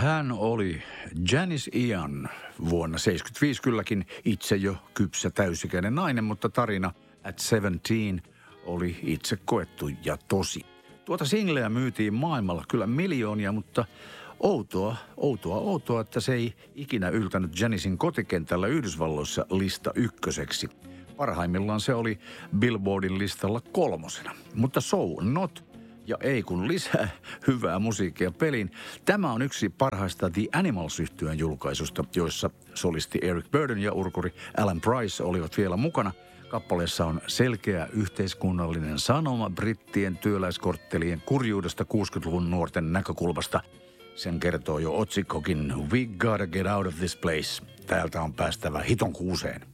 Hän oli Janis Ian vuonna 1975 kylläkin itse jo kypsä täysikäinen nainen, mutta tarina At 17 oli itse koettu ja tosi. Tuota singleä myytiin maailmalla kyllä miljoonia, mutta outoa, että se ei ikinä yltänyt Janisin kotikentällä Yhdysvalloissa lista ykköseksi. Parhaimmillaan se oli Billboardin listalla 3. Mutta so not. Ja ei kun lisää hyvää musiikkia peliin. Tämä on yksi parhaista The Animals-yhtyeen julkaisusta, joissa solisti Eric Burdon ja urkuri Alan Price olivat vielä mukana. Kappaleessa on selkeä yhteiskunnallinen sanoma brittien työläiskorttelien kurjuudesta 60-luvun nuorten näkökulmasta. Sen kertoo jo otsikkokin We Gotta Get Out of This Place. Täältä on päästävä hiton kuuseen.